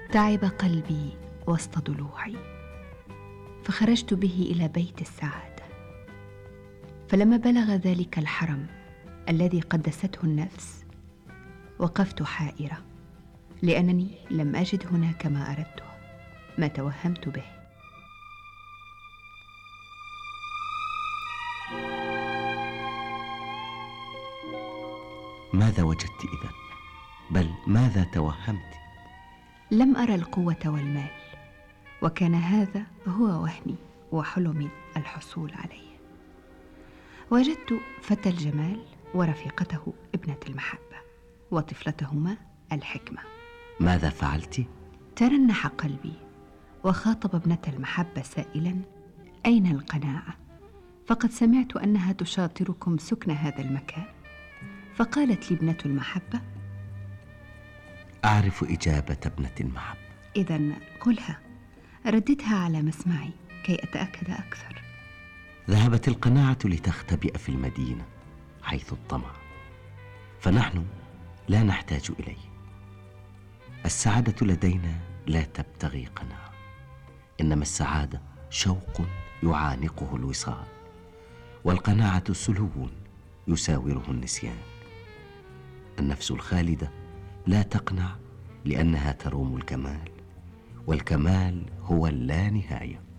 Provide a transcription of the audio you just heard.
تعب قلبي وسط ضلوعي، فخرجت به إلى بيت السعادة. فلما بلغ ذلك الحرم الذي قدسته النفس، وقفت حائرة، لأنني لم أجد هناك ما أردته، ما توهمت به. ماذا وجدت إذن؟ بل ماذا توهمت؟ لم أرى القوة والمال، وكان هذا هو وهمي وحلمي الحصول عليه. وجدت فتى الجمال ورفيقته ابنة المحبة وطفلتهما الحكمة. ماذا فعلت؟ ترنح قلبي وخاطب ابنة المحبة سائلا: أين القناعة؟ فقد سمعت أنها تشاطركم سكن هذا المكان. فقالت لي ابنة المحبة: أعرف إجابة ابنة المحبة. إذن قلها، رددها على مسمعي كي أتأكد أكثر. ذهبت القناعة لتختبئ في المدينة حيث الطمع، فنحن لا نحتاج إليه. السعادة لدينا لا تبتغي قناعة، إنما السعادة شوق يعانقه الوصال، والقناعة سلو يساوره النسيان. النفس الخالدة لا تقنع لأنها تروم الكمال، والكمال هو اللانهاية.